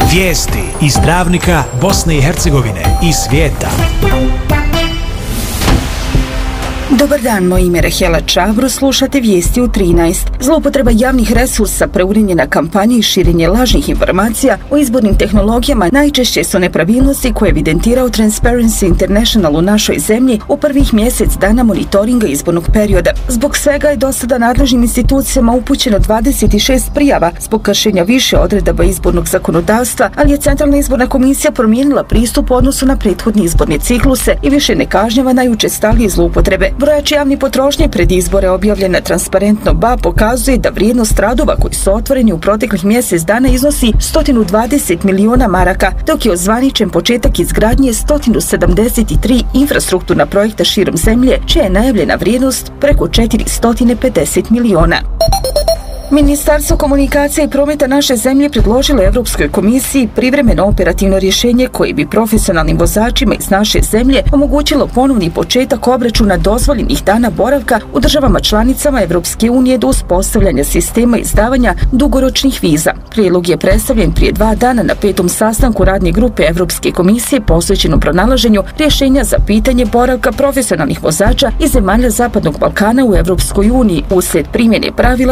Vijesti iz Travnika, Bosne i Hercegovine i svijeta. Dobar dan, moje ime je Rahela Čabro, slušate vijesti u 13. Zloupotreba javnih resursa, preuranjena kampanja i širenje lažnih informacija o izbornim tehnologijama najčešće su nepravilnosti koje je evidentirao Transparency International u našoj zemlji u prvih mjesec dana monitoringa izbornog perioda. Zbog svega je do sada nadležnim institucijama upućeno 26 prijava zbog kršenja više odredaba izbornog zakonodavstva, ali je Centralna izborna komisija promijenila pristup u odnosu na prethodne izborne cikluse i više ne kažnjava najučestalije zloupotrebe. Brojač javne potrošnje pred izbore objavljen na Transparentno BA pokazuje da vrijednost radova koji su otvoreni u proteklih mjesec dana iznosi 120 miliona maraka, dok je ozvaničen početak izgradnje 173 infrastrukturna projekta širom zemlje, čija je najavljena vrijednost preko 450 miliona. Ministarstvo komunikacije i prometa naše zemlje predložilo Europskoj komisiji privremeno operativno rješenje koje bi profesionalnim vozačima iz naše zemlje omogućilo ponovni početak obračuna dozvoljenih dana boravka u državama članicama Europske unije do uspostavljanja sistema izdavanja dugoročnih viza. Prijedlog je predstavljen prije 2 dana na 5. sastanku radne grupe Europske komisije posvećenom pronalaženju rješenja za pitanje boravka profesionalnih vozača iz zemalja Zapadnog Balkana u Europskoj uniji uslijed primjene pravila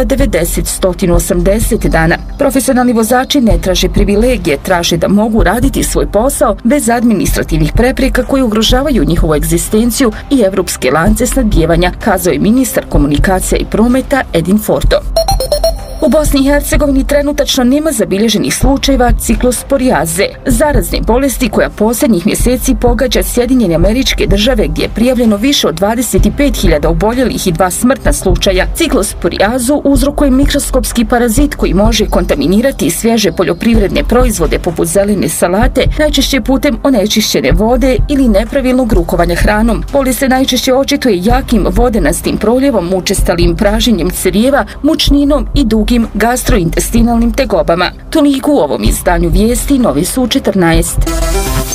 180 dana. Profesionalni vozači ne traže privilegije, traže da mogu raditi svoj posao bez administrativnih prepreka koje ugrožavaju njihovu egzistenciju i evropske lance snabdijevanja, kazao je ministar komunikacija i prometa Edin Forto. U Bosni i Hercegovini trenutačno nema zabilježenih slučajeva ciklosporijaze, zarazne bolesti koja posljednjih mjeseci pogađa Sjedinjene Američke Države gdje je prijavljeno više od 25.000 oboljelih i 2 smrtna slučaja. Ciklosporijazu uzrokuje mikroskopski parazit koji može kontaminirati svježe poljoprivredne proizvode poput zelene salate, najčešće putem onečišćene vode ili nepravilnog rukovanja hranom. Bolest se najčešće očituje jakim vodenastim proljevom, učestalim praženjem crijeva, mučninom i dugim gastrointestinalnim tegobama. Toliko u ovom izdanju vijesti, novi su u 14.